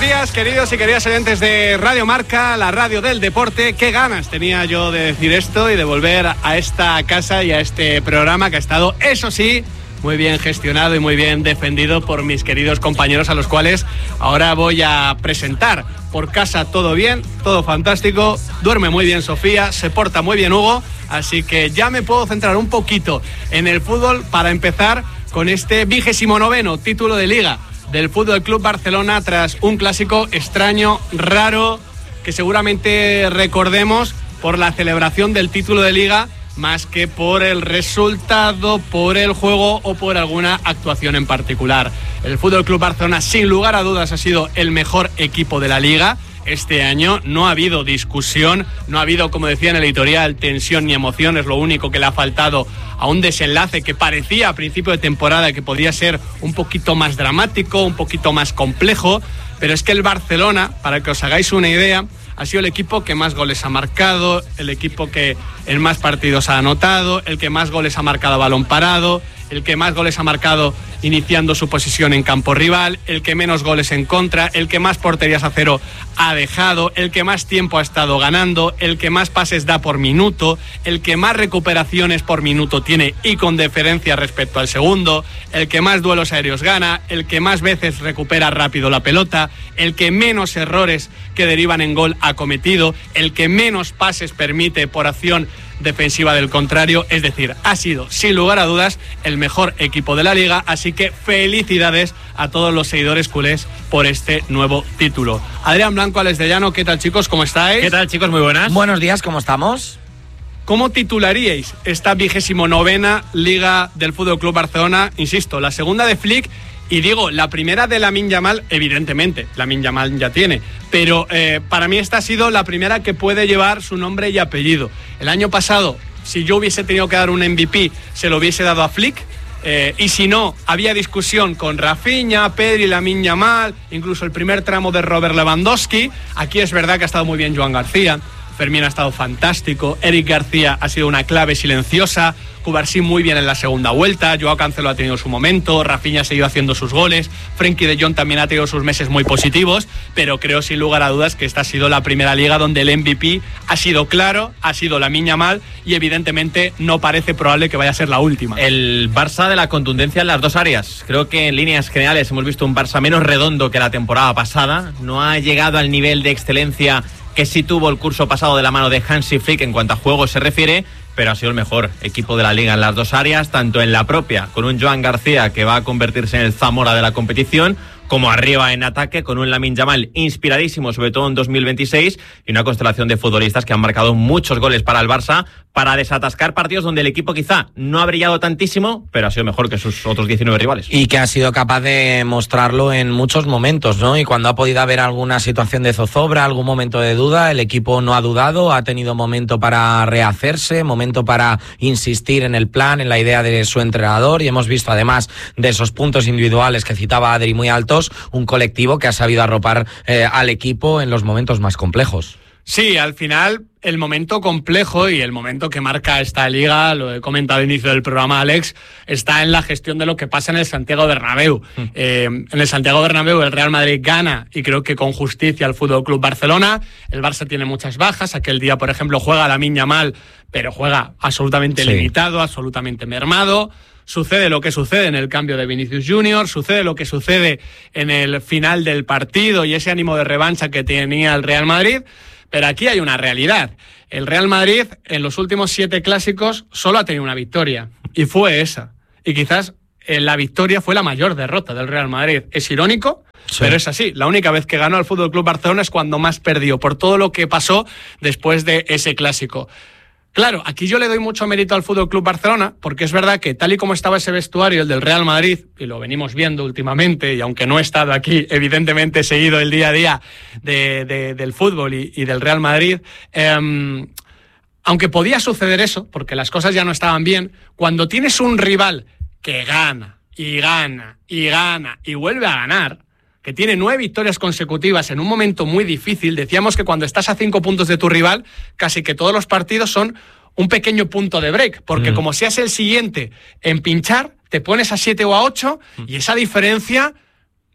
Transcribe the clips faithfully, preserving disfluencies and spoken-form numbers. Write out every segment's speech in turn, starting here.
días, queridos y queridas oyentes de Radio Marca, la radio del deporte. Qué ganas tenía yo de decir esto y de volver a esta casa y a este programa que ha estado, eso sí, muy bien gestionado y muy bien defendido por mis queridos compañeros, a los cuales ahora voy a presentar. Por casa todo bien, todo fantástico, duerme muy bien Sofía, se porta muy bien Hugo, así que ya me puedo centrar un poquito en el fútbol para empezar con este vigésimo noveno título de Liga del Fútbol Club Barcelona, tras un clásico extraño, raro, que seguramente recordemos por la celebración del título de Liga más que por el resultado, por el juego o por alguna actuación en particular. El Fútbol Club Barcelona, sin lugar a dudas, ha sido el mejor equipo de la Liga este año. No ha habido discusión, no ha habido, como decía en el editorial, tensión ni emoción. Es lo único que le ha faltado a un desenlace que parecía a principio de temporada que podía ser un poquito más dramático, un poquito más complejo, pero es que el Barcelona, para que os hagáis una idea, ha sido el equipo que más goles ha marcado, el equipo que en más partidos ha anotado, el que más goles ha marcado a balón parado, el que más goles ha marcado iniciando su posición en campo rival, el que menos goles en contra, el que más porterías a cero ha dejado, el que más tiempo ha estado ganando, el que más pases da por minuto, el que más recuperaciones por minuto tiene y con diferencia respecto al segundo, el que más duelos aéreos gana, el que más veces recupera rápido la pelota, el que menos errores que derivan en gol ha cometido, el que menos pases permite por acción defensiva del contrario. Es decir, ha sido sin lugar a dudas el mejor equipo de la Liga, así que felicidades a todos los seguidores culés por este nuevo título. Adrián Blanco, Alex de Llano, ¿qué tal chicos? ¿Cómo estáis? ¿Qué tal chicos? Muy buenas. Buenos días, ¿cómo estamos? ¿Cómo titularíais esta vigésimo novena Liga del Fútbol Club Barcelona? Insisto, la segunda de Flick. Y digo, la primera de Lamine Yamal, evidentemente, Lamine Yamal ya tiene, pero eh, para mí esta ha sido la primera que puede llevar su nombre y apellido. El año pasado, si yo hubiese tenido que dar un M V P, se lo hubiese dado a Flick, eh, y si no, había discusión con Rafinha, Pedri, Lamine Yamal, incluso el primer tramo de Robert Lewandowski. Aquí es verdad que ha estado muy bien Joan García, Fermín ha estado fantástico, Eric García ha sido una clave silenciosa, Cubarsí muy bien en la segunda vuelta, Joao Cancelo ha tenido su momento, Rafinha ha seguido haciendo sus goles, Frenkie de Jong también ha tenido sus meses muy positivos, pero creo sin lugar a dudas que esta ha sido la primera liga donde el M V P ha sido claro, ha sido Lamine Yamal y evidentemente no parece probable que vaya a ser la última. El Barça de la contundencia en las dos áreas. Creo que en líneas generales hemos visto un Barça menos redondo que la temporada pasada, no ha llegado al nivel de excelencia que sí tuvo el curso pasado de la mano de Hansi Flick en cuanto a juego se refiere, pero ha sido el mejor equipo de la Liga en las dos áreas, tanto en la propia, con un Joan García que va a convertirse en el Zamora de la competición, como arriba en ataque, con un Lamine Yamal inspiradísimo, sobre todo en dos mil veintiséis, y una constelación de futbolistas que han marcado muchos goles para el Barça, para desatascar partidos donde el equipo quizá no ha brillado tantísimo, pero ha sido mejor que sus otros diecinueve rivales. Y que ha sido capaz de mostrarlo en muchos momentos, ¿no? Y cuando ha podido haber alguna situación de zozobra, algún momento de duda, el equipo no ha dudado, ha tenido momento para rehacerse, momento para insistir en el plan, en la idea de su entrenador, y hemos visto además de esos puntos individuales que citaba Adri muy altos, un colectivo que ha sabido arropar eh, al equipo en los momentos más complejos. Sí, al final el momento complejo y el momento que marca esta liga, lo he comentado al inicio del programa, Alex, está en la gestión de lo que pasa en el Santiago Bernabéu. Mm. Eh, en el Santiago Bernabéu el Real Madrid gana, y creo que con justicia, al Fútbol Club Barcelona. El Barça tiene muchas bajas. Aquel día, por ejemplo, juega Lamine Yamal, pero juega absolutamente sí. limitado, absolutamente mermado. Sucede lo que sucede en el cambio de Vinicius Junior, sucede lo que sucede en el final del partido y ese ánimo de revancha que tenía el Real Madrid. Pero aquí hay una realidad. El Real Madrid en los últimos siete clásicos solo ha tenido una victoria, y fue esa. Y quizás eh, la victoria fue la mayor derrota del Real Madrid. Es irónico, sí. pero es así. La única vez que ganó al Fútbol Club Barcelona es cuando más perdió, por todo lo que pasó después de ese clásico. Claro, aquí yo le doy mucho mérito al Fútbol Club Barcelona, porque es verdad que tal y como estaba ese vestuario, el del Real Madrid, y lo venimos viendo últimamente, y aunque no he estado aquí, evidentemente he seguido el día a día de, de, del fútbol y, y del Real Madrid, eh, aunque podía suceder eso, porque las cosas ya no estaban bien, cuando tienes un rival que gana, y gana, y gana, y vuelve a ganar, que tiene nueve victorias consecutivas en un momento muy difícil. Decíamos que cuando estás a cinco puntos de tu rival, casi que todos los partidos son un pequeño punto de break, porque mm. como seas el siguiente en pinchar, te pones a siete o a ocho, mm. y esa diferencia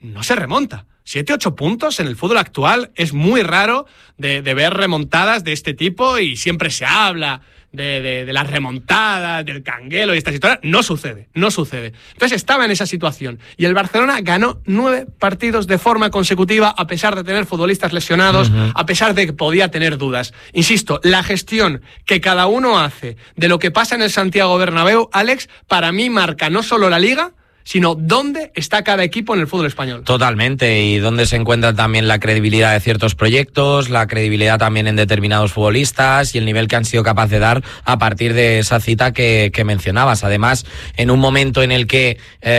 no se remonta. Siete, ocho puntos en el fútbol actual es muy raro de, de ver remontadas de este tipo y siempre se habla de, de, de las remontadas, del canguelo y estas historias. No sucede, no sucede. Entonces estaba en esa situación y el Barcelona ganó nueve partidos de forma consecutiva a pesar de tener futbolistas lesionados, uh-huh. a pesar de que podía tener dudas. Insisto, la gestión que cada uno hace de lo que pasa en el Santiago Bernabéu, Alex, para mí marca no solo la Liga, sino dónde está cada equipo en el fútbol español. Totalmente, y dónde se encuentra también la credibilidad de ciertos proyectos, la credibilidad también en determinados futbolistas y el nivel que han sido capaces de dar a partir de esa cita que, que mencionabas. Además, en un momento en el que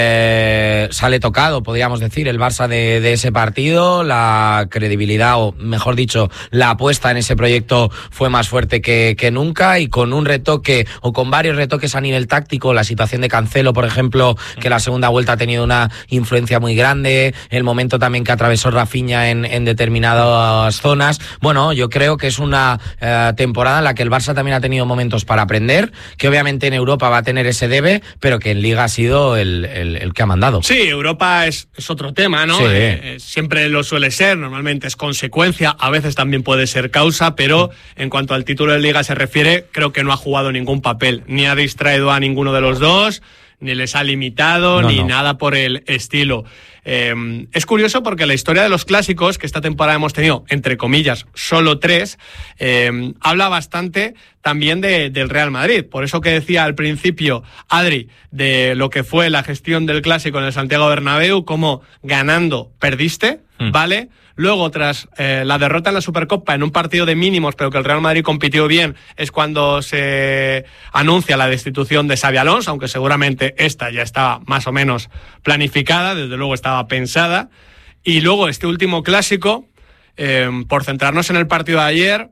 eh, sale tocado, podríamos decir, el Barça de, de ese partido, la credibilidad, o mejor dicho, la apuesta en ese proyecto fue más fuerte que, que nunca, y con un retoque, o con varios retoques a nivel táctico, la situación de Cancelo, por ejemplo, que la segunda vuelta ha tenido una influencia muy grande, el momento también que atravesó Rafinha en, en determinadas zonas. Bueno, yo creo que es una eh, temporada en la que el Barça también ha tenido momentos para aprender, que obviamente en Europa va a tener ese debe, pero que en Liga ha sido el, el, el que ha mandado. Sí, Europa es, es otro tema, ¿no? Sí. Eh, siempre lo suele ser, normalmente es consecuencia, a veces también puede ser causa, pero en cuanto al título de Liga se refiere, creo que no ha jugado ningún papel, ni ha distraído a ninguno de los dos, ni les ha limitado, no, ni no. nada por el estilo. Eh, es curioso porque la historia de los clásicos, que esta temporada hemos tenido, entre comillas, solo tres, eh, habla bastante también de, del Real Madrid. Por eso que decía al principio, Adri, de lo que fue la gestión del clásico en el Santiago Bernabéu, como ganando perdiste, mm. ¿vale? Luego, tras eh, la derrota en la Supercopa, en un partido de mínimos, pero que el Real Madrid compitió bien, es cuando se anuncia la destitución de Xabi Alonso, aunque seguramente esta ya estaba más o menos planificada, desde luego estaba pensada. Y luego este último clásico, eh, por centrarnos en el partido de ayer,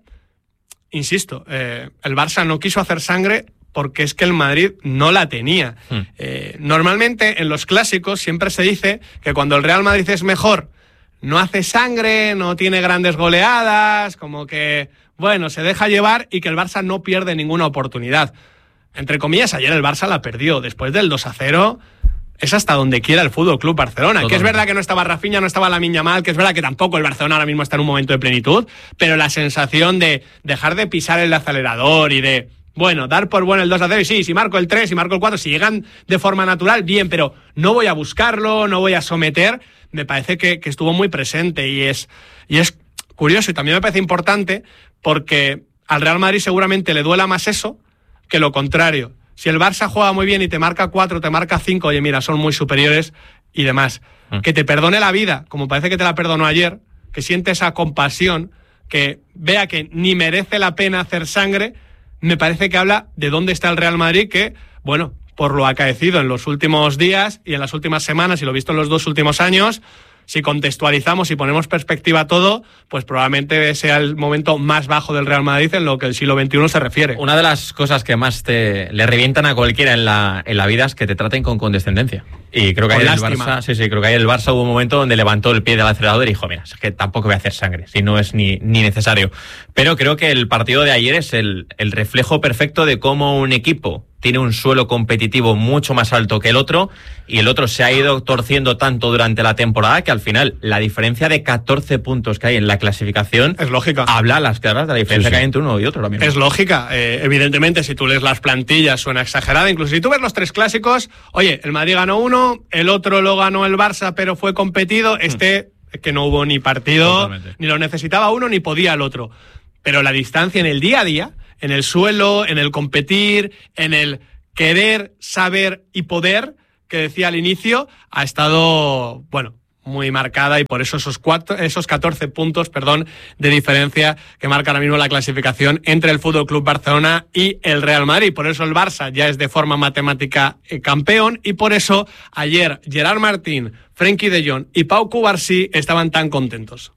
insisto, eh, el Barça no quiso hacer sangre porque es que el Madrid no la tenía. Hmm. Eh, normalmente en los clásicos siempre se dice que cuando el Real Madrid es mejor, no hace sangre, no tiene grandes goleadas, como que, bueno, se deja llevar y que el Barça no pierde ninguna oportunidad. Entre comillas, ayer el Barça la perdió. Después del dos a cero, es hasta donde quiera el Fútbol Club Barcelona. Totalmente. Que es verdad que no estaba Rafinha, no estaba Lamine Yamal, que es verdad que tampoco el Barcelona ahora mismo está en un momento de plenitud, pero la sensación de dejar de pisar el acelerador y de, bueno, dar por bueno el dos a cero, y sí, si marco el tres, si marco el cuatro, si llegan de forma natural, bien, pero no voy a buscarlo, no voy a someter. Me parece que, que estuvo muy presente y es, y es curioso, y también me parece importante porque al Real Madrid seguramente le duela más eso que lo contrario. Si el Barça juega muy bien y te marca cuatro, te marca cinco, oye, mira, son muy superiores y demás. Mm. Que te perdone la vida, como parece que te la perdonó ayer, que siente esa compasión, que vea que ni merece la pena hacer sangre, me parece que habla de dónde está el Real Madrid, que, bueno, por lo acaecido en los últimos días y en las últimas semanas y lo visto en los dos últimos años, si contextualizamos y ponemos perspectiva a todo, pues probablemente sea el momento más bajo del Real Madrid en lo que el siglo veintiuno se refiere. Una de las cosas que más te le revientan a cualquiera en la, en la vida es que te traten con condescendencia. Y creo que ahí el Barça, sí, sí, creo que ahí el Barça hubo un momento donde levantó el pie del acelerador y dijo, mira, es que tampoco voy a hacer sangre, si no es ni, ni necesario. Pero creo que el partido de ayer es el, el reflejo perfecto de cómo un equipo tiene un suelo competitivo mucho más alto que el otro, y el otro se ha ido torciendo tanto durante la temporada que al final la diferencia de catorce puntos que hay en la clasificación es lógica. Habla a las claras de la diferencia sí, sí. que hay entre uno y otro también. Es lógica. Eh, evidentemente, si tú lees las plantillas suena exagerada. Incluso si tú ves los tres clásicos, oye, el Madrid ganó uno, el otro lo ganó el Barça, pero fue competido. Este, mm. que no hubo ni partido, Totalmente. Ni lo necesitaba uno, ni podía el otro. Pero la distancia en el día a día, en el suelo, en el competir, en el querer, saber y poder, que decía al inicio, ha estado, bueno, muy marcada, y por eso esos cuatro, esos catorce puntos, perdón, de diferencia que marca ahora mismo la clasificación entre el Fútbol Club Barcelona y el Real Madrid. Por eso el Barça ya es de forma matemática campeón, y por eso ayer Gerard Martín, Frenkie de Jong y Pau Cubarsí estaban tan contentos.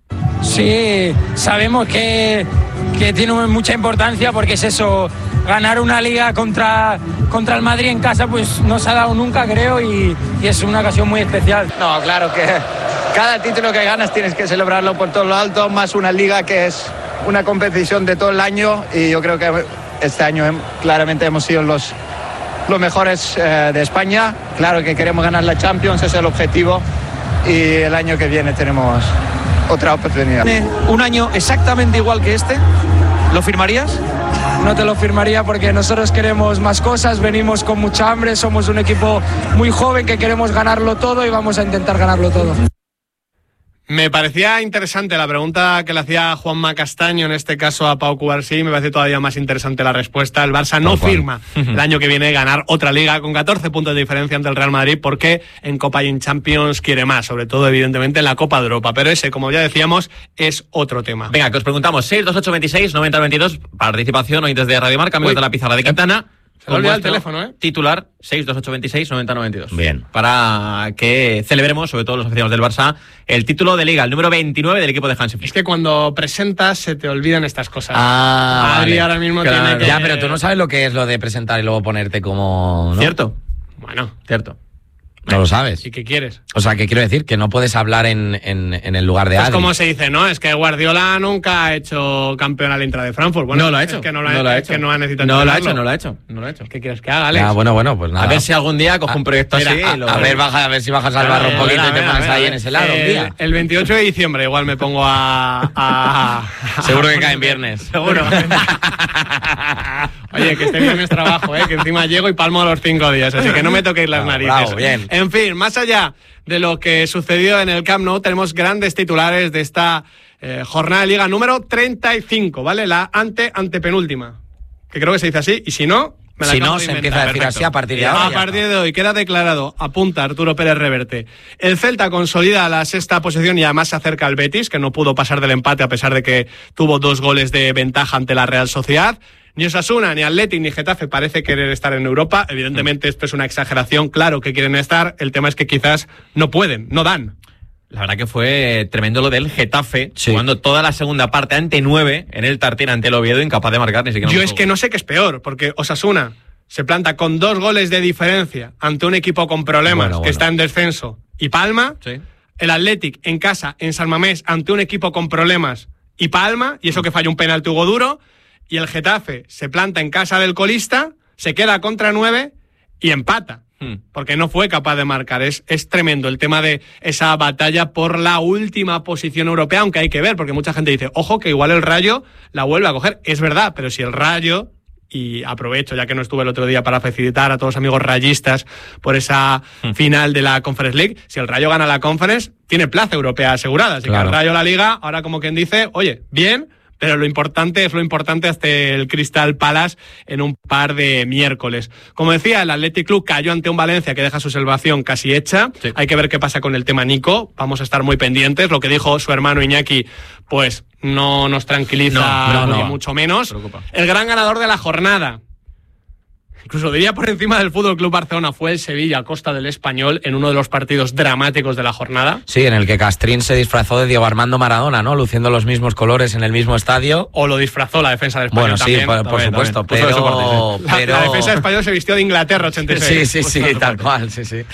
Sí, sabemos que, que tiene mucha importancia porque es eso, ganar una liga contra, contra el Madrid en casa pues no se ha dado nunca, creo, y, y es una ocasión muy especial. No, claro que cada título que ganas tienes que celebrarlo por todo lo alto, más una liga que es una competición de todo el año, y yo creo que este año claramente hemos sido los, los mejores eh, de España. Claro que queremos ganar la Champions, ese es el objetivo, y el año que viene tenemos otra oportunidad. Un año exactamente igual que este, ¿lo firmarías? No te lo firmaría porque nosotros queremos más cosas, venimos con mucha hambre, somos un equipo muy joven que queremos ganarlo todo y vamos a intentar ganarlo todo. Me parecía interesante la pregunta que le hacía Juanma Castaño, en este caso a Pau Cubarsí. Me parece todavía más interesante la respuesta. El Barça no firma el año que viene ganar otra liga con catorce puntos de diferencia ante el Real Madrid, porque en Copa y en Champions quiere más, sobre todo evidentemente en la Copa de Europa. Pero ese, como ya decíamos, es otro tema. Venga, que os preguntamos seis dos ocho veintiséis noventa veintidós, participación oyentes de Radio Marca, amigos de la pizarra de Quintana. Se me olvidó el teléfono, ¿eh? Titular seis dos ocho veintiséis noventa noventa y dos. Bien. Para que celebremos, sobre todo los aficionados del Barça, el título de Liga, el número veintinueve del equipo de Hansi Flick. Es que cuando presentas se te olvidan estas cosas. Ah, Adri vale. ahora mismo Claro. tiene que... Ya, pero tú no sabes lo que es lo de presentar y luego ponerte como... ¿no? ¿Cierto? Bueno, Cierto. No lo sabes. ¿y qué quieres? O sea, que quiero decir que no puedes hablar en, en, en el lugar de Es Adri. como se dice, ¿no? Es que Guardiola nunca ha hecho campeón al Intra de Frankfurt. Bueno, no lo ha es hecho. que no lo ha, no lo ha es hecho. que no ha necesitado No lo ha entrenarlo. hecho, no lo ha hecho. No lo ha hecho. ¿Qué quieres que haga, Alex? Ah, bueno, bueno, pues nada. A ver si algún día coge un proyecto Mira, así. a, y lo- a ver, baja, a ver si bajas al barro un Eh, poquito mira, y te mira, pones mira, ahí mira. en ese lado un Eh, día. El veintiocho de diciembre igual me pongo a... a- Seguro que cae en viernes. Seguro. Oye, que este viernes trabajo, ¿eh? Que encima llego y palmo a los cinco días, así que no me toquéis las Bravo, narices. bravo, bien. En fin, más allá de lo que sucedió en el Camp Nou, tenemos grandes titulares de esta eh, jornada de Liga número treinta y cinco, ¿vale? La ante antepenúltima, que creo que se dice así, y si no... me la Si acabo no, de se inventar. empieza a decir Perfecto. así a partir de ahora. A ya partir está. de hoy queda declarado, apunta Arturo Pérez Reverte, el Celta consolida la sexta posición y además se acerca al Betis, que no pudo pasar del empate a pesar de que tuvo dos goles de ventaja ante la Real Sociedad. Ni Osasuna, ni Athletic, ni Getafe parece querer estar en Europa. Evidentemente esto es una exageración, claro que quieren estar, el tema es que quizás no pueden, no dan. La verdad que fue tremendo lo del Getafe, Sí. jugando toda la segunda parte ante nueve en el Tartiere ante el Oviedo, incapaz de marcar ni siquiera un Yo es gol. que no sé qué es peor, porque Osasuna se planta con dos goles de diferencia ante un equipo con problemas Bueno, que bueno. está en descenso y palma. Sí. El Athletic en casa, en San Mamés, ante un equipo con problemas y palma, y eso que falla un penalti Hugo Duro, y el Getafe se planta en casa del colista, se queda contra nueve y empata, Hmm. porque no fue capaz de marcar. Es, es tremendo el tema de esa batalla por la última posición europea, aunque hay que ver, porque mucha gente dice, ojo, que igual el Rayo la vuelve a coger. Es verdad, pero si el Rayo... Y aprovecho, ya que no estuve el otro día, para felicitar a todos los amigos rayistas por esa final de la Conference League. Si el Rayo gana la Conference, tiene plaza europea asegurada. Así Claro. que el Rayo la Liga, ahora como quien dice, oye, bien, pero lo importante es lo importante hasta el Crystal Palace en un par de miércoles. Como decía, el Athletic Club cayó ante un Valencia que deja su salvación casi hecha. Sí. Hay que ver qué pasa con el tema Nico. Vamos a estar muy pendientes. Lo que dijo su hermano Iñaki, pues no nos tranquiliza, No, no, ni no. mucho menos. Preocupa. El gran ganador de la jornada, incluso diría por encima del Fútbol Club Barcelona, fue el Sevilla a costa del Español en uno de los partidos dramáticos de la jornada. Sí, en el que Castrín se disfrazó de Diego Armando Maradona, ¿no? Luciendo los mismos colores en el mismo estadio. O lo disfrazó la defensa del Español Bueno, sí, también. por, por también, supuesto, también. Puso de pero... su La, pero... la defensa del Español se vistió de Inglaterra ochenta y seis. Sí, sí, sí, Puso de su tal parte. cual, sí, sí.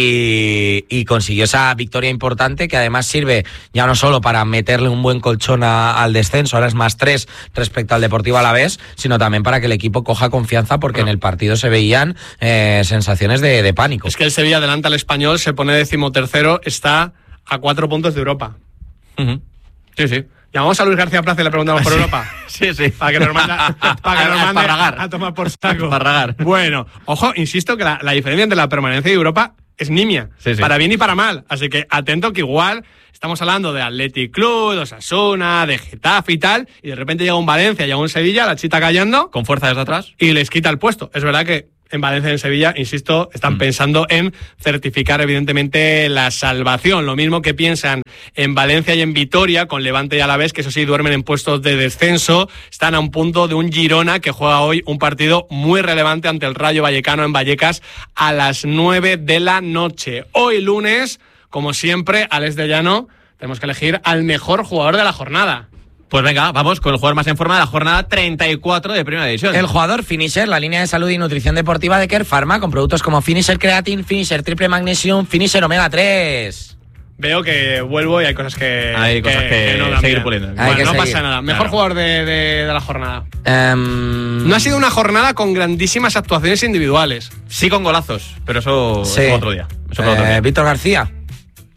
Y, y consiguió esa victoria importante que además sirve ya no solo para meterle un buen colchón a- al descenso, ahora es más tres respecto al Deportivo Alavés, sino también para que el equipo coja confianza porque en el partido se veían eh, sensaciones de, de pánico. Es que el Sevilla adelanta al Español, se pone decimotercero, está a cuatro puntos de Europa. Ujú. Sí, sí. Llamamos a Luis García Plaza y le preguntamos por Europa. Sí, sí. Para que nos manda, para que nos A- a mande parragar. a tomar por saco. A parragar. Bueno, ojo, insisto que la, la diferencia entre la permanencia y Europa es nimia. Sí, sí. Para bien y para mal. Así que atento que igual estamos hablando de Athletic Club, de Osasuna, de Getafe y tal, y de repente llega un Valencia, llega un Sevilla, la chita callando, Con fuerza desde atrás. y les quita el puesto. Es verdad que en Valencia y en Sevilla, insisto, están pensando en certificar evidentemente la salvación. Lo mismo que piensan en Valencia y en Vitoria, con Levante y Alavés, que eso sí duermen en puestos de descenso. Están a un punto de un Girona que juega hoy un partido muy relevante ante el Rayo Vallecano en Vallecas a las nueve de la noche. Hoy lunes, como siempre, Alex de Llano, tenemos que elegir al mejor jugador de la jornada. Pues venga, vamos con el jugador más en forma de la jornada treinta y cuatro de Primera División. El jugador Finisher, la línea de salud y nutrición deportiva de Care Pharma, con productos como Finisher Creatine, Finisher Triple Magnesium, Finisher Omega tres. Veo que vuelvo y hay cosas que, Hay cosas que no dan seguir bien. puliendo. Hay Bueno, que no seguir. pasa nada. Mejor Claro. jugador de, de- de la jornada. Em, No ha sido una jornada con grandísimas actuaciones individuales. Sí con golazos, pero eso Sí. es otro día. Eso es otro Eh, día. Víctor García.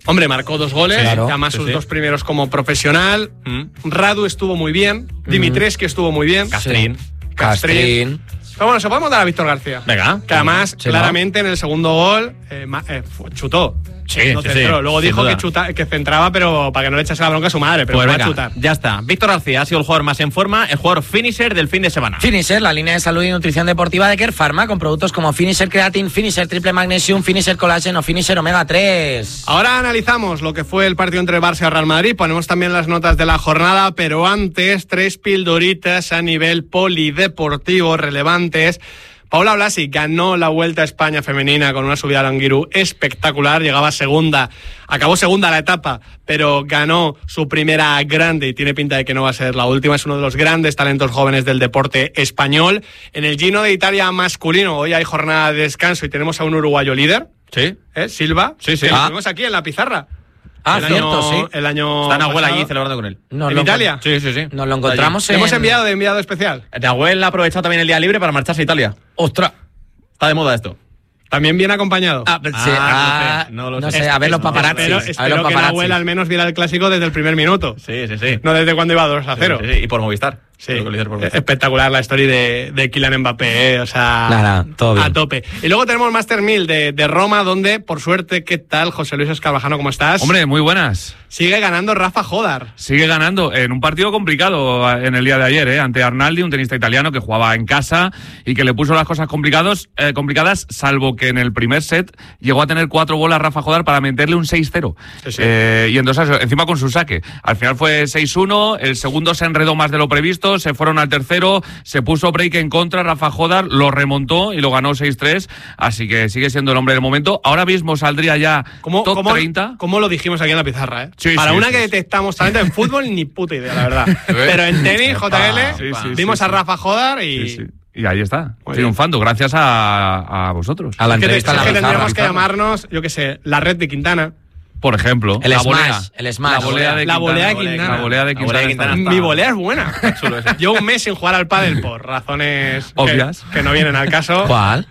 Hombre, marcó dos goles, Sí, claro. además Sí, sus sí. dos primeros como profesional. Mm. Radu estuvo muy bien, Dimitrescu estuvo muy bien. Castrín. Castrín. Pero bueno, se podemos dar a Víctor García. Venga. Que además, Sí, claramente en el segundo gol eh, ma- eh, fu- chutó. Sí, no sí, centró. sí, Luego sin dijo duda. que, chuta, que centraba, pero para que no le echase la bronca a su madre, pero Pues va a venga, chutar. ya está. Víctor García ha sido el jugador más en forma, el jugador finisher del fin de semana. Finisher, la línea de salud y nutrición deportiva de Care Pharma, con productos como Finisher Creatine, Finisher Triple Magnesium, Finisher Collagen o Finisher Omega tres. Ahora analizamos lo que fue el partido entre el Barça y el Real Madrid. Ponemos también las notas de la jornada, pero antes, tres pildoritas a nivel polideportivo relevantes. Paula Blasi ganó la Vuelta a España femenina con una subida al Anguirú espectacular, llegaba segunda, acabó segunda la etapa, pero ganó su primera grande y tiene pinta de que no va a ser la última, es uno de los grandes talentos jóvenes del deporte español. En el Giro de Italia masculino, hoy hay jornada de descanso y tenemos a un uruguayo líder, Sí. ¿eh? Silva, Sí, sí. que lo Ah. tenemos aquí en la pizarra. Ah, el cierto, año, sí. El año Está Nahuel pasado. allí celebrando con él. Nos ¿En lo Italia? Sí, sí, sí. Nos lo encontramos Le en... hemos enviado de enviado especial. Nahuel ha aprovechado también el día libre para marcharse a Italia. ¡Ostras! Está de moda esto. También viene acompañado. Ah, sí, Ah, ah, no lo no sé. sé, a ver los paparazzis. Espero, a ver espero los que paparazzis. Nahuel al menos viera el clásico desde el primer minuto. Sí, sí, sí. No desde cuando iba dos a cero. Sí, sí, sí. Y por Movistar. Sí, Creo que lo hizo por Movistar. espectacular la story de, de Kylian Mbappé, eh, o sea, Nada, todo bien. a tope. Y luego tenemos Master mil de, de Roma, donde, por suerte, ¿qué tal, José Luis Escarvajano, cómo estás? Hombre, muy buenas. Sigue ganando Rafa Jodar. Sigue ganando en un partido complicado en el día de ayer, ¿eh? Ante Arnaldi, un tenista italiano que jugaba en casa y que le puso las cosas complicados, eh, complicadas, salvo que en el primer set llegó a tener cuatro bolas Rafa Jodar para meterle un seis cero. Sí, sí. Eh, y entonces, encima con su saque. Al final fue seis uno, el segundo se enredó más de lo previsto, se fueron al tercero, se puso break en contra, Rafa Jodar lo remontó y lo ganó seis tres, así que sigue siendo el hombre del momento. Ahora mismo saldría ya ¿Cómo, top cómo, treinta. ¿Cómo lo dijimos aquí en la pizarra? ¿eh? Sí, Para sí, una sí, que sí. detectamos talento en fútbol, ni puta idea, la verdad. Pero en tenis, J L, Sí, sí, vimos sí, a sí. Rafa Jodar y... Sí, sí. Y ahí está, Muy triunfando, gracias a, a vosotros. A la Es que, te- entrevista es en la que pizarra. tendríamos que llamarnos, yo qué sé, la red de Quintana. Por ejemplo, El la smash, volea. el smash. La volea de La Quintana. volea de Quintana. La volea de La volea de Quintana. Quintana. está- Mi volea es buena. chulo ese. Yo un mes sin jugar al pádel por razones que- Obvias. Que, no vienen al caso. ¿Cuál?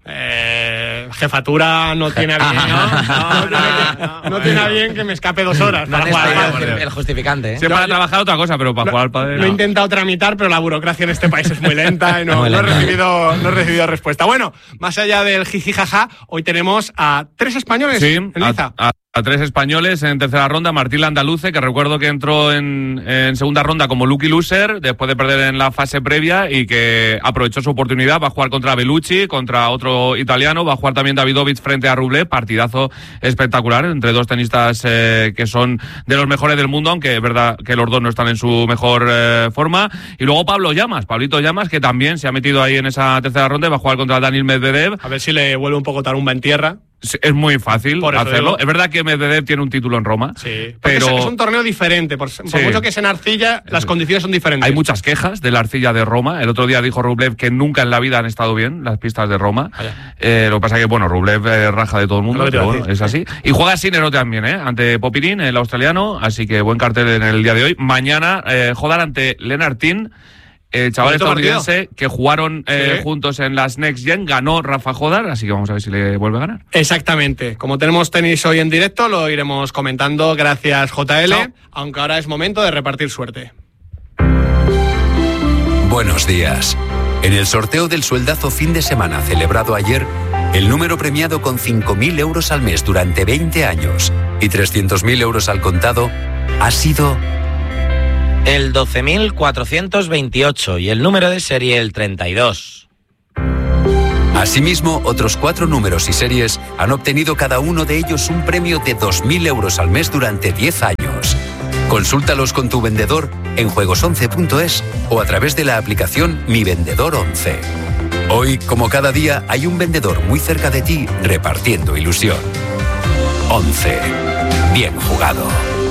Eh, jefatura no tiene a bien, ¿no? No, no, tiene que- no tiene a bien que me escape dos horas No para han jugar al estado pádel. el, el justificante, ¿eh? Sí, para trabajar otra cosa, pero para Lo- jugar al pádel. Lo he no. intentado tramitar, pero la burocracia en este país es muy lenta y no, Muy no he, lenta. recibido, no he recibido respuesta. Bueno, más allá del jijijaja, hoy tenemos a tres españoles Sí, en Liza. a, a- a tres españoles en tercera ronda. Martín Landaluce, que recuerdo que entró en, en segunda ronda como lucky loser después de perder en la fase previa y que aprovechó su oportunidad. Va a jugar contra Bellucci, contra otro italiano. Va a jugar también Davidovich frente a Rublev. Partidazo espectacular entre dos tenistas eh, que son de los mejores del mundo, aunque es verdad que los dos no están en su mejor eh, forma. Y luego Pablo Llamas, Pablito Llamas, que también se ha metido ahí en esa tercera ronda y va a jugar contra Daniil Medvedev. A ver si le vuelve un poco tarumba en tierra. Sí, es muy fácil Por eso hacerlo. digo. Es verdad que Medvedev tiene un título en Roma. Sí, porque pero es, es un torneo diferente. Por, por Sí. mucho que sea en arcilla, las Sí. condiciones son diferentes. hay muchas quejas de la arcilla de Roma. El otro día dijo Rublev que nunca en la vida han estado bien las pistas de Roma. Eh, lo que pasa es que, bueno, Rublev eh, raja de todo el mundo, Lo que te pero iba a bueno, es así. Y juega Sinero también, ¿eh? Ante Popirín, el australiano. Así que buen cartel en el día de hoy. Mañana, eh, Jodar ante Lennartin. El chaval Bonito estadounidense que jugaron eh, Sí. juntos en las Next Gen, ganó Rafa Jodar, así que vamos a ver si le vuelve a ganar. Exactamente. Como tenemos tenis hoy en directo, lo iremos comentando. Gracias, J L. Chao. Aunque ahora es momento de repartir suerte. Buenos días. En el sorteo del sueldazo fin de semana celebrado ayer, el número premiado con cinco mil euros al mes durante veinte años y trescientos mil euros al contado ha sido El doce mil cuatrocientos veintiocho y el número de serie el treinta y dos. Asimismo, otros cuatro números y series han obtenido cada uno de ellos un premio de dos mil euros al mes durante diez años. Consúltalos con tu vendedor en juegos once punto es o a través de la aplicación Mi Vendedor once. Hoy, como cada día, hay un vendedor muy cerca de ti repartiendo ilusión. once. Bien jugado.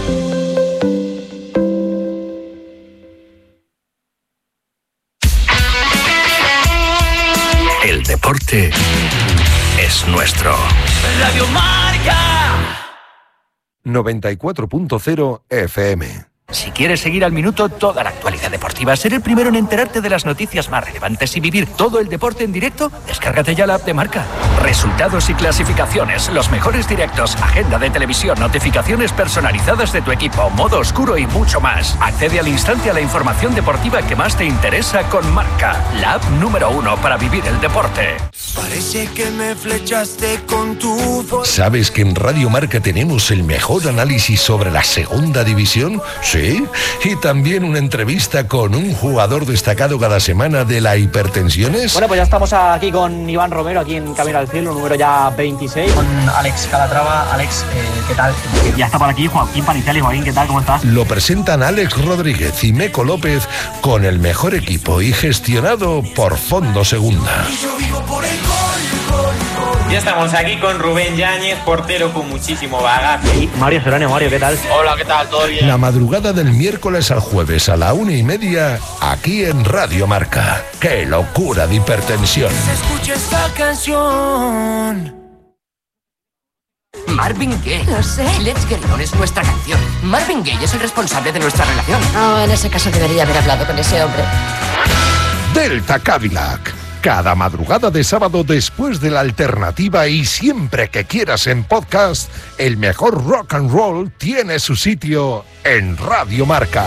El deporte es nuestro. noventa y cuatro punto cero F M. Si quieres seguir al minuto toda la actualidad deportiva, ser el primero en enterarte de las noticias más relevantes y vivir todo el deporte en directo, descárgate ya la app de Marca. Resultados y clasificaciones, los mejores directos, agenda de televisión, notificaciones personalizadas de tu equipo, modo oscuro y mucho más. Accede al instante a la información deportiva que más te interesa con Marca, la app número uno para vivir el deporte. Parece que me flechaste con tu voz. ¿Sabes que en Radio Marca tenemos el mejor análisis sobre la segunda división? Sí. Y también una entrevista con un jugador destacado cada semana de la Hipertensiones. Bueno, pues ya estamos aquí con Iván Romero, aquí en Camino al Cielo, número ya veintiséis. Con Alex Calatrava. Alex, eh, ¿qué tal? Ya está por aquí Joaquín Panicelli. Joaquín, ¿qué tal? ¿Cómo estás? Lo presentan Alex Rodríguez y Meco López con el mejor equipo y gestionado por Fondo Segunda. Ya estamos aquí con Rubén Yáñez, portero con muchísimo bagaje. Y Mario Serrano. Mario, ¿qué tal? Hola, ¿qué tal? ¿Todo bien? La madrugada del miércoles al jueves a la una y media, aquí en Radio Marca. ¡Qué locura de hipertensión! Se escucha esta canción. Marvin Gaye. Lo sé. Let's Get It On es nuestra canción. Marvin Gaye es el responsable de nuestra relación. Oh, en ese caso debería haber hablado con ese hombre. Delta Cadillac. Cada madrugada de sábado después de la alternativa y siempre que quieras en podcast, el mejor rock and roll tiene su sitio en Radio Marca.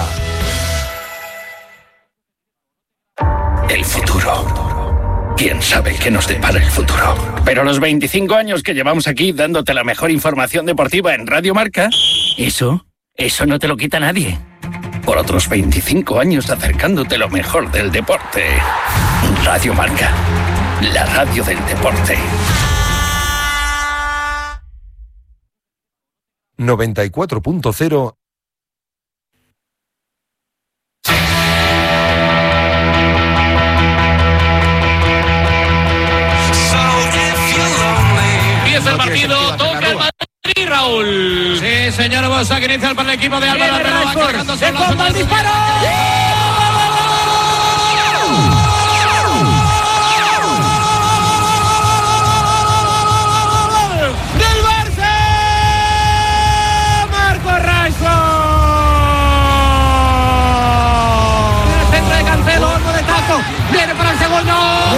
El futuro. ¿Quién sabe qué nos depara el futuro? Pero los veinticinco años que llevamos aquí dándote la mejor información deportiva en Radio Marca, eso, eso no te lo quita nadie. Por otros veinticinco años acercándote lo mejor del deporte. Radio Marca, la radio del deporte. noventa y cuatro punto cero. Empieza el partido, toca el Madrid, Raúl. Sí, señor Bosa, que inicia para el equipo de Álvaro Renova, cargándose la zona del disparo. ¡Del Barça! ¡Marco Rashford! El centro de Cancelo, algo de taco. Viene para el segundo.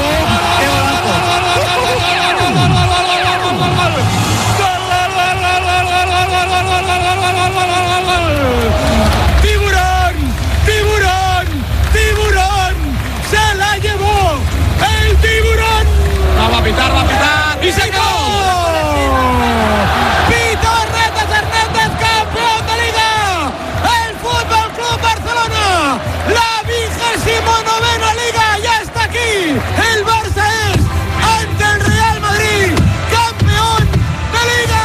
¡Tiburón! ¡Tiburón! ¡Tiburón! ¡Se la llevó! ¡El tiburón! No, va a pitar, va a pitar. ¡Y se acabó! ¡Pito Retas Hernández, campeón de Liga! ¡El Fútbol Club Barcelona! ¡La vigésimo novena Liga ya está aquí! ¡El Barça es, ante el Real Madrid, campeón de Liga!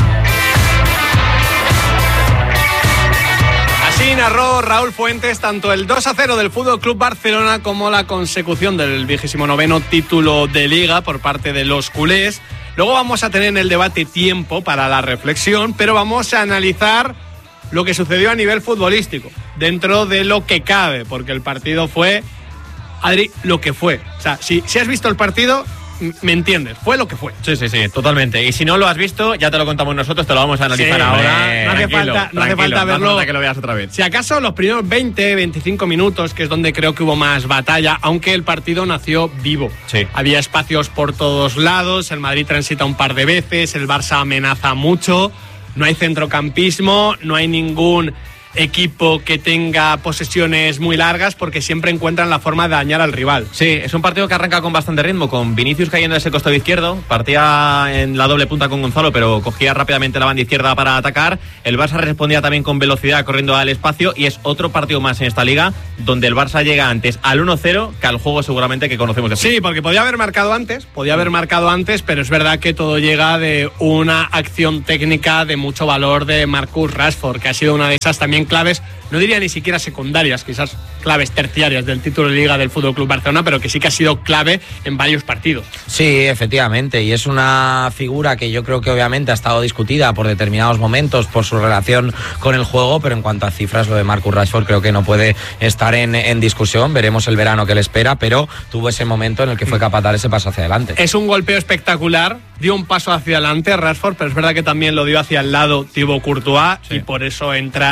Así narró Raúl Fuentes tanto el dos a cero del Fútbol Club Barcelona como la consecución del vigésimo noveno título de Liga por parte de los culés. Luego vamos a tener en el debate tiempo para la reflexión, pero vamos a analizar lo que sucedió a nivel futbolístico, dentro de lo que cabe, porque el partido fue, Adri, lo que fue. O sea, si, si has visto el partido, me entiendes, fue lo que fue. Sí, sí, sí, totalmente. Y si no lo has visto, ya te lo contamos nosotros, te lo vamos a analizar sí, ahora. No hace falta, no hace falta verlo. No hace que lo veas otra vez. Si acaso los primeros veinte, veinticinco minutos, que es donde creo que hubo más batalla, aunque el partido nació vivo. Sí. Había espacios por todos lados, el Madrid transita un par de veces, el Barça amenaza mucho, no hay centrocampismo, no hay ningún equipo que tenga posesiones muy largas porque siempre encuentran la forma de dañar al rival. Sí, es un partido que arranca con bastante ritmo, con Vinicius cayendo en ese costado izquierdo, partía en la doble punta con Gonzalo, pero cogía rápidamente la banda izquierda para atacar. El Barça respondía también con velocidad corriendo al espacio y es otro partido más en esta liga donde el Barça llega antes al uno cero que al juego seguramente que conocemos de Sí, porque podía haber marcado antes, podía haber marcado antes, pero es verdad que todo llega de una acción técnica de mucho valor de Marcus Rashford, que ha sido una de esas también claves, no diría ni siquiera secundarias, quizás claves terciarias del título de Liga del F C Barcelona, pero que sí que ha sido clave en varios partidos. Sí, efectivamente, y es una figura que yo creo que obviamente ha estado discutida por determinados momentos por su relación con el juego, pero en cuanto a cifras, lo de Marcus Rashford creo que no puede estar en, en discusión. Veremos el verano que le espera, pero tuvo ese momento en el que fue capaz de dar ese paso hacia adelante. Es un golpeo espectacular, dio un paso hacia adelante Rashford, pero es verdad que también lo dio hacia el lado Thibaut Courtois, sí. Y por eso entra ese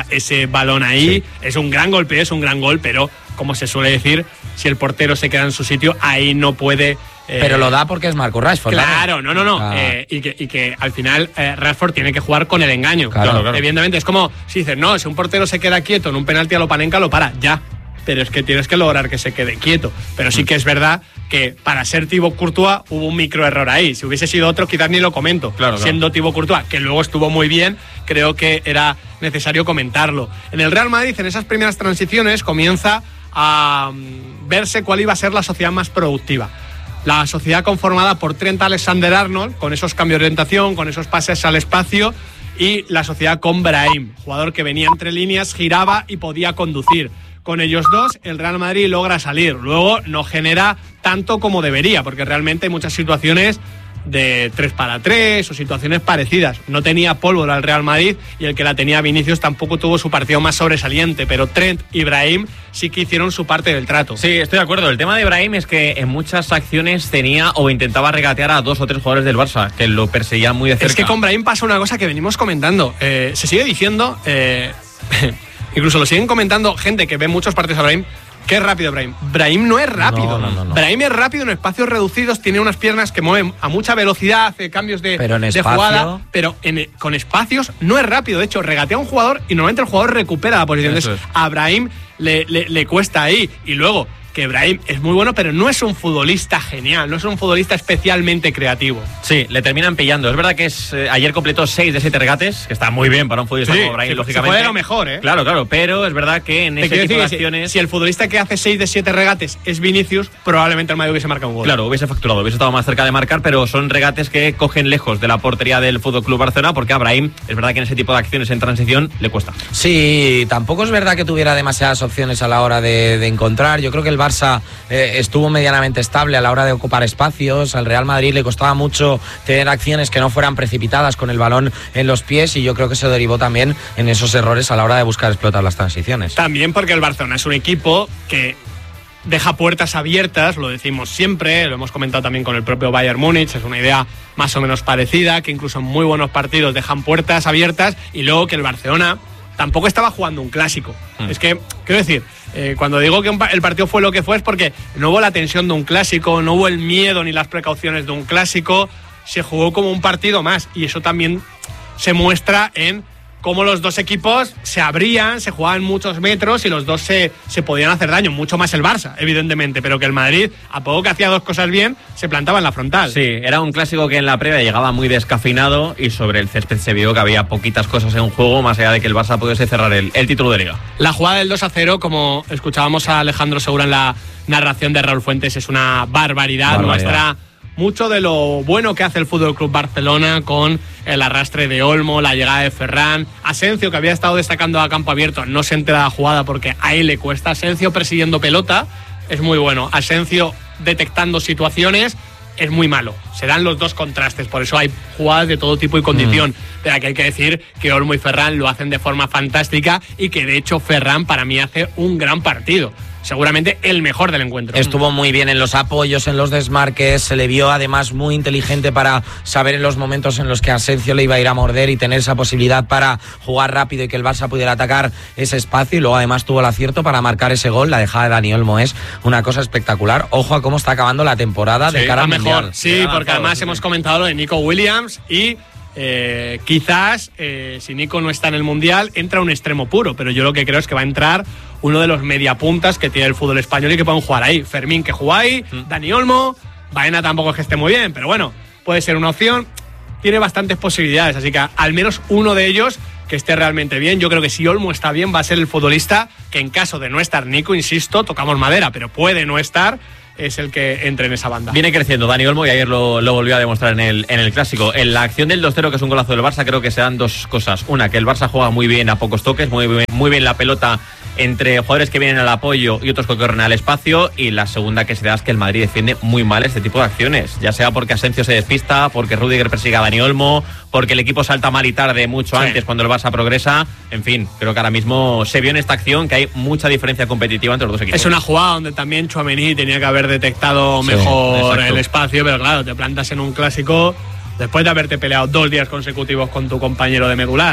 ese balón ahí. Sí. Es un gran golpe, es un gran gol, pero como se suele decir, si el portero se queda en su sitio, ahí no puede... Eh, pero lo da porque es Marcus Rashford. Claro, no, no, no. Ah. Eh, y, que, y que al final eh, Rashford tiene que jugar con el engaño. Claro, claro, claro. Evidentemente, es como si dices, no, si un portero se queda quieto en un penalti a lo Panenka, lo para, ya. Pero es que tienes que lograr que se quede quieto. Pero sí que es verdad que para ser Thibaut Courtois hubo un micro error ahí. Si hubiese sido otro, quizás ni lo comento. Claro, claro. Siendo Thibaut Courtois, que luego estuvo muy bien, creo que era necesario comentarlo. En el Real Madrid, en esas primeras transiciones, comienza a um, verse cuál iba a ser la sociedad más productiva. La sociedad conformada por Trent Alexander-Arnold, con esos cambios de orientación, con esos pases al espacio, y la sociedad con Brahim, jugador que venía entre líneas, giraba y podía conducir. Con ellos dos, el Real Madrid logra salir. Luego no genera tanto como debería, porque realmente hay muchas situaciones de tres para tres o situaciones parecidas. No tenía pólvora el Real Madrid y el que la tenía Vinicius tampoco tuvo su partido más sobresaliente, pero Trent y Brahim sí que hicieron su parte del trato. Sí, estoy de acuerdo. El tema de Brahim es que en muchas acciones tenía o intentaba regatear a dos o tres jugadores del Barça, que lo perseguían muy de cerca. Es que con Brahim pasa una cosa que venimos comentando. Eh, se sigue diciendo, eh, incluso lo siguen comentando gente que ve muchos partidos a Brahim, qué rápido Brahim. Brahim no es rápido. No, no, no, no. Brahim es rápido en espacios reducidos, tiene unas piernas que mueven a mucha velocidad, hace cambios de, pero en de espacio... jugada, pero en, con espacios no es rápido. De hecho, regatea a un jugador y normalmente el jugador recupera la posición. Entonces, es. a Brahim le, le, le cuesta ahí. Y luego, que Brahim es muy bueno, pero no es un futbolista genial, no es un futbolista especialmente creativo. Sí, le terminan pillando. Es verdad que es eh, ayer completó seis de siete regates, que está muy bien para un futbolista sí, como Brahim, sí, lógicamente. Se puede lo mejor, ¿eh? Claro, claro, pero es verdad que en Te ese tipo decir, de acciones... Si, si el futbolista que hace seis de siete regates es Vinicius, probablemente el Madrid hubiese marcado un gol. Claro, hubiese facturado, hubiese estado más cerca de marcar, pero son regates que cogen lejos de la portería del F C Barcelona, porque a Brahim es verdad que en ese tipo de acciones en transición le cuesta. Sí, tampoco es verdad que tuviera demasiadas opciones a la hora de, de encontrar. Yo creo que el Barça... Eh, estuvo medianamente estable a la hora de ocupar espacios. Al Real Madrid le costaba mucho tener acciones que no fueran precipitadas con el balón en los pies, y yo creo que se derivó también en esos errores a la hora de buscar explotar las transiciones. También porque el Barcelona es un equipo que deja puertas abiertas, lo decimos siempre, lo hemos comentado también con el propio Bayern Múnich, es una idea más o menos parecida, que incluso en muy buenos partidos dejan puertas abiertas, y luego que el Barcelona tampoco estaba jugando un clásico. Mm. Es que, quiero decir, eh, cuando digo que un, el partido fue lo que fue es porque no hubo la tensión de un clásico, no hubo el miedo ni las precauciones de un clásico, se jugó como un partido más, y eso también se muestra en cómo los dos equipos se abrían, se jugaban muchos metros y los dos se, se podían hacer daño, mucho más el Barça, evidentemente, pero que el Madrid, a poco que hacía dos cosas bien, se plantaba en la frontal. Sí, era un clásico que en la previa llegaba muy descafeinado y sobre el césped se vio que había poquitas cosas en juego, más allá de que el Barça pudiese cerrar el, el título de Liga. La jugada del dos a cero, como escuchábamos a Alejandro Segura en la narración de Raúl Fuentes, es una barbaridad, barbaridad. Muestra mucho de lo bueno que hace el F C Barcelona con el arrastre de Olmo, la llegada de Ferran. Asensio, que había estado destacando a campo abierto, no se entera de la jugada porque a él le cuesta. Asensio persiguiendo pelota es muy bueno. Asensio detectando situaciones es muy malo. Se dan los dos contrastes, por eso hay jugadas de todo tipo y condición. Mm. Pero aquí hay que decir que Olmo y Ferran lo hacen de forma fantástica, y que de hecho Ferran para mí hace un gran partido. Seguramente el mejor del encuentro. Estuvo muy bien en los apoyos, en los desmarques, se le vio además muy inteligente para saber en los momentos en los que Asensio le iba a ir a morder y tener esa posibilidad para jugar rápido y que el Barça pudiera atacar ese espacio, y luego además tuvo el acierto para marcar ese gol. La dejada de Dani Olmo es una cosa espectacular. Ojo a cómo está acabando la temporada, sí, de cara al mejor. Mundial. Sí, porque además sí. hemos comentado lo de Nico Williams y Eh, quizás eh, si Nico no está en el Mundial entra un extremo puro, pero yo lo que creo es que va a entrar uno de los mediapuntas que tiene el fútbol español y que pueden jugar ahí. Fermín, que juega ahí, mm. Dani Olmo, Baena tampoco es que esté muy bien, pero bueno, puede ser una opción. Tiene bastantes posibilidades, así que al menos uno de ellos que esté realmente bien. Yo creo que si Olmo está bien va a ser el futbolista que, en caso de no estar Nico, insisto, tocamos madera, pero puede no estar, es el que entre en esa banda. Viene creciendo Dani Olmo y ayer lo, lo volvió a demostrar en el, en el Clásico. En la acción del dos cero, que es un golazo del Barça, creo que se dan dos cosas. Una, que el Barça juega muy bien a pocos toques, muy bien, muy bien la pelota entre jugadores que vienen al apoyo y otros que corren al espacio. Y la segunda que se da es que el Madrid defiende muy mal este tipo de acciones, ya sea porque Asensio se despista, porque Rüdiger persigue a Dani Olmo, porque el equipo salta mal y tarde mucho sí. antes cuando el Barça progresa. En fin, creo que ahora mismo se vio en esta acción que hay mucha diferencia competitiva entre los dos equipos. Es una jugada donde también Tchouaméni tenía que haber detectado mejor sí, el espacio, pero claro, te plantas en un Clásico después de haberte peleado dos días consecutivos con tu compañero de medular.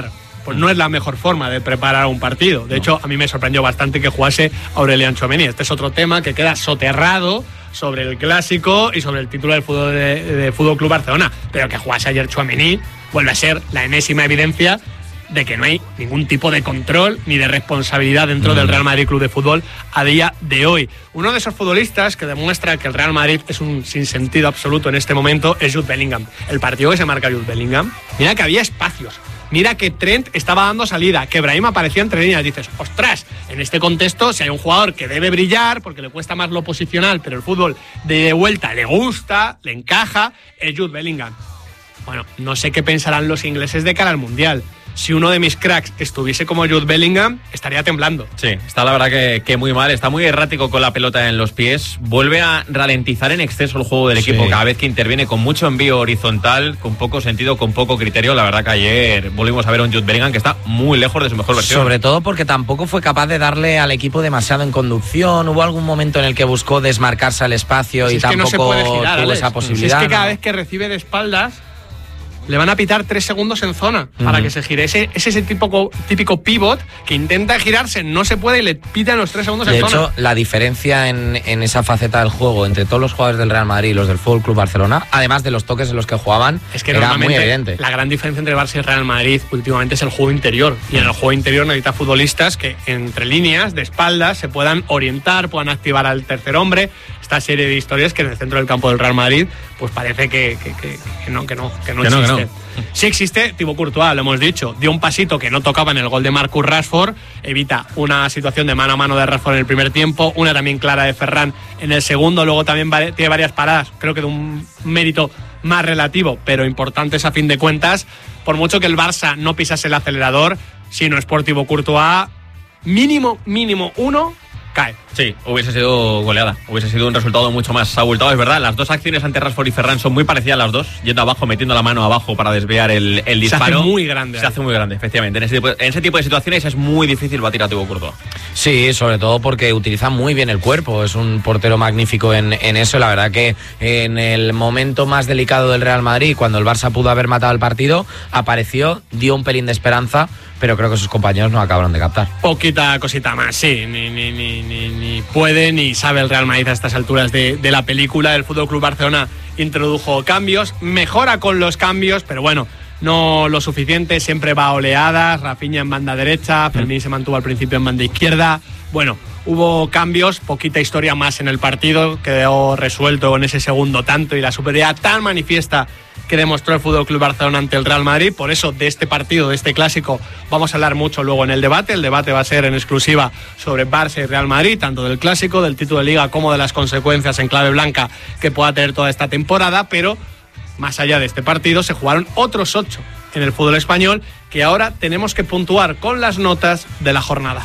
pues no es la mejor forma de preparar un partido. De hecho, a mí me sorprendió bastante que jugase Aurelian Tchouaméni. Este es otro tema que queda soterrado sobre el clásico y sobre el título del fútbol de, de Fútbol Club Barcelona. Pero que jugase ayer Tchouaméni vuelve a ser la enésima evidencia de que no hay ningún tipo de control ni de responsabilidad dentro mm. del Real Madrid Club de Fútbol a día de hoy. Uno de esos futbolistas que demuestra que el Real Madrid es un sinsentido absoluto en este momento es Jude Bellingham. El partido que se marca Jude Bellingham, mira que había espacios, mira que Trent estaba dando salida, que Brahim aparecía entre líneas. Dices, ostras, en este contexto, si hay un jugador que debe brillar porque le cuesta más lo posicional, pero el fútbol de vuelta le gusta, le encaja, es Jude Bellingham. Bueno, no sé qué pensarán los ingleses de cara al Mundial. Si uno de mis cracks estuviese como Jude Bellingham, estaría temblando. Sí, está la verdad que, que muy mal, está muy errático con la pelota en los pies, vuelve a ralentizar en exceso el juego del equipo sí. cada vez que interviene, con mucho envío horizontal, con poco sentido, con poco criterio. La verdad que ayer volvimos a ver a un Jude Bellingham que está muy lejos de su mejor versión. Sobre todo porque tampoco fue capaz de darle al equipo demasiado en conducción. Hubo algún momento en el que buscó desmarcarse al espacio si y es tampoco que no se puede girar, tuvo Alex. esa posibilidad. Si es que cada ¿no? vez que recibe de espaldas le van a pitar tres segundos en zona uh-huh. para que se gire. Ese, ese es el típico, típico pivot que intenta girarse, no se puede y le pitan los tres segundos de en hecho, zona. De hecho, la diferencia en, en esa faceta del juego entre todos los jugadores del Real Madrid y los del Fútbol Club Barcelona, además de los toques en los que jugaban, es que era muy evidente. La gran diferencia entre Barça y Real Madrid últimamente es el juego interior. Y en el juego interior necesita futbolistas que entre líneas, de espaldas, se puedan orientar, puedan activar al tercer hombre. Esta serie de historias que en el centro del campo del Real Madrid pues parece que, que, que, que no, que no, que no que existe. No, que no. Sí existe Thibaut Courtois, lo hemos dicho, dio un pasito que no tocaba en el gol de Marcus Rashford, evita una situación de mano a mano de Rashford en el primer tiempo, una también clara de Ferran en el segundo, luego también tiene varias paradas, creo que de un mérito más relativo, pero importantes a fin de cuentas. Por mucho que el Barça no pisase el acelerador, si no es por Thibaut Courtois, mínimo, mínimo uno, cae. Sí, hubiese sido goleada, hubiese sido un resultado mucho más abultado, es verdad. Las dos acciones ante Rashford y Ferran son muy parecidas las dos, yendo abajo, metiendo la mano abajo para desviar el, el disparo. Se hace muy grande. Se ahí. hace muy grande, efectivamente. En ese, tipo, en ese tipo de situaciones es muy difícil batir a Thibaut Courtois. Sí, sobre todo porque utiliza muy bien el cuerpo, es un portero magnífico en, en eso. La verdad que en el momento más delicado del Real Madrid, cuando el Barça pudo haber matado el partido, apareció, dio un pelín de esperanza, pero creo que sus compañeros no acabaron de captar. Poquita cosita más, sí, ni, ni, ni, ni, ni puede ni sabe el Real Madrid a estas alturas de, de la película. El Fútbol Club Barcelona introdujo cambios, mejora con los cambios, pero bueno, no lo suficiente, siempre va a oleadas. Rafinha en banda derecha, Fermín mm. se mantuvo al principio en banda izquierda. Bueno, hubo cambios, poquita historia más en el partido, quedó resuelto en ese segundo tanto y la superioridad tan manifiesta que demostró el Fútbol Club Barcelona ante el Real Madrid. Por eso de este partido, de este clásico, vamos a hablar mucho luego en el debate. El debate va a ser en exclusiva sobre Barça y Real Madrid, tanto del clásico, del título de Liga, como de las consecuencias en clave blanca que pueda tener toda esta temporada. Pero más allá de este partido, se jugaron otros ocho en el fútbol español que ahora tenemos que puntuar con las notas de la jornada.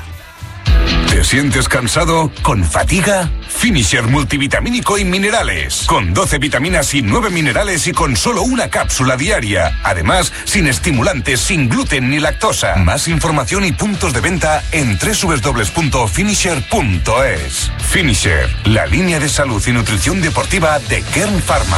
¿Te sientes cansado? ¿Con fatiga? Finisher multivitamínico y minerales. Con doce vitaminas y nueve minerales y con solo una cápsula diaria. Además, sin estimulantes, sin gluten ni lactosa. Más información y puntos de venta en doble u doble u doble u punto finisher punto es. Finisher, la línea de salud y nutrición deportiva de Kern Pharma.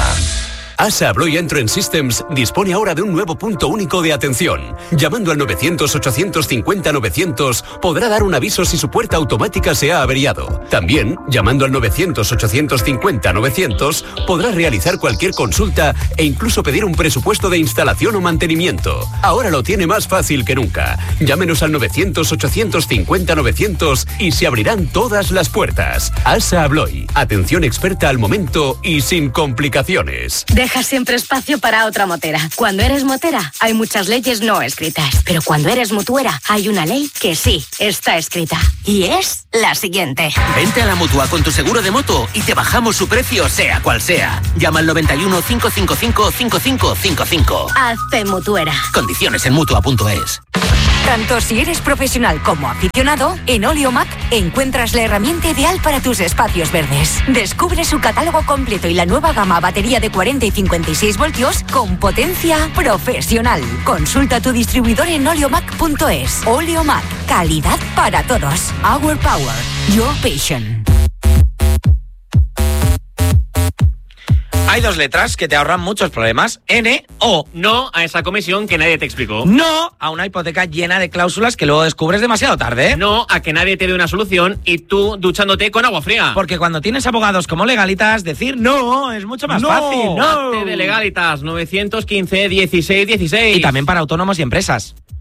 ASA Abloy Entrance Systems dispone ahora de un nuevo punto único de atención. Llamando al novecientos ochocientos cincuenta novecientos podrá dar un aviso si su puerta automática se ha averiado. También, llamando al novecientos ochocientos cincuenta novecientos podrá realizar cualquier consulta e incluso pedir un presupuesto de instalación o mantenimiento. Ahora lo tiene más fácil que nunca. Llámenos al novecientos ochocientos cincuenta novecientos y se abrirán todas las puertas. ASA Abloy, atención experta al momento y sin complicaciones. Deja siempre espacio para otra motera. Cuando eres motera, hay muchas leyes no escritas. Pero cuando eres mutuera, hay una ley que sí está escrita. Y es la siguiente. Vente a la Mutua con tu seguro de moto y te bajamos su precio, sea cual sea. Llama al noventa y uno, cinco cinco cinco, cinco cinco cinco cinco. Hazte mutuera. Condiciones en mutua punto es. Tanto si eres profesional como aficionado, en Oleomac encuentras la herramienta ideal para tus espacios verdes. Descubre su catálogo completo y la nueva gama batería de cuarenta y cincuenta y seis voltios con potencia profesional. Consulta tu distribuidor en oleomac punto es. Oleomac, calidad para todos. Our power, your passion. Hay dos letras que te ahorran muchos problemas. N O. No a esa comisión que nadie te explicó. No a una hipoteca llena de cláusulas que luego descubres demasiado tarde. No a que nadie te dé una solución y tú duchándote con agua fría. Porque cuando tienes abogados como Legalitas, decir no es mucho más no. fácil. No. Hazte de Legalitas, nueve uno cinco, dieciséis, dieciséis. Y también para autónomos y empresas.